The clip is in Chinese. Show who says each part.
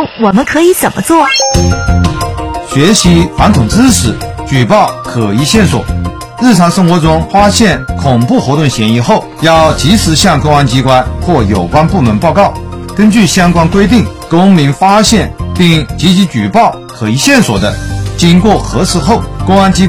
Speaker 1: 我们可以怎么做？
Speaker 2: 学习反恐知识，举报可疑线索。日常生活中发现恐怖活动嫌疑后，要及时向公安机关或有关部门报告。根据相关规定，公民发现并积极举报可疑线索的，经过核实后，公安机关